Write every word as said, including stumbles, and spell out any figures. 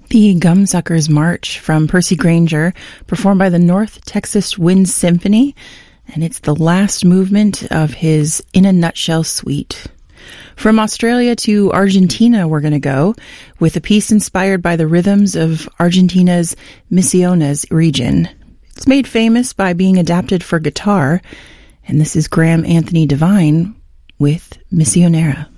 The Gumsuckers March from Percy Grainger, performed by the North Texas Wind Symphony, and it's the last movement of his In a Nutshell suite. From Australia to Argentina we're going to go, with a piece inspired by the rhythms of Argentina's Misiones region. It's made famous by being adapted for guitar, and this is Graham Anthony Devine with Misionera.